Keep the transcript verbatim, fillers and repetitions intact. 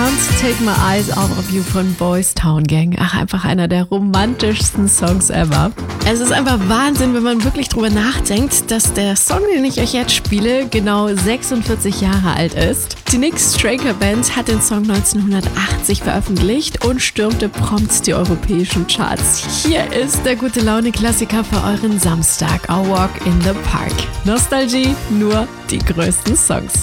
Can't Take My Eyes Off of You von Boys Town Gang. Ach, einfach einer der romantischsten Songs ever. Es ist einfach Wahnsinn, wenn man wirklich drüber nachdenkt, dass der Song, den ich euch jetzt spiele, genau sechsundvierzig Jahre alt ist. Die Nick Straker Band hat den Song neunzehnhundertachtzig veröffentlicht und stürmte prompt die europäischen Charts. Hier ist der gute Laune-Klassiker für euren Samstag. I'll Walk in the Park. Nostalgie, nur die größten Songs.